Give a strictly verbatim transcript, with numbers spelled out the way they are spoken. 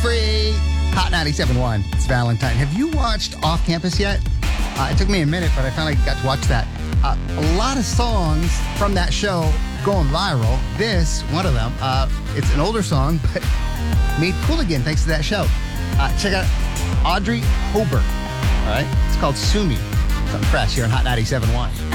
free. Hot ninety-seven point one. It's Valentine. Have you watched Off Campus yet? Uh, it took me a minute, but I finally got to watch that. Uh, a lot of songs from that show going viral. This, one of them, uh, it's an older song, but made cool again thanks to that show. Uh, check out Audrey Hobart. All right? It's called Sue Me. Something fresh here on Hot ninety-seven point one.